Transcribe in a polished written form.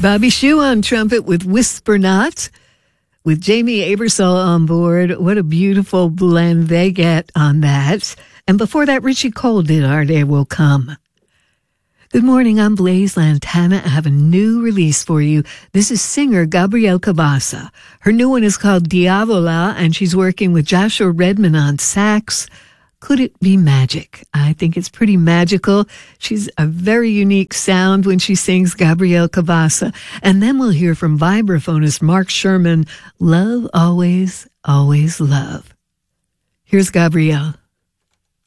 Bobby Shue on trumpet with Whisper Not, with Jamie Aebersold on board. What a beautiful blend they get on that. And before that, Richie Cole did Our Day Will Come. Good morning, I'm Blaise Lantana. I have a new release for you. This is singer Gabrielle Cabasa. Her new one is called Diavola, and she's working with Joshua Redman on sax. Could it be magic? I think it's pretty magical. She's a very unique sound when she sings, Gabrielle Cabasa. And then we'll hear from vibraphonist Mark Sherman, Love, Always, Always Love. Here's Gabrielle.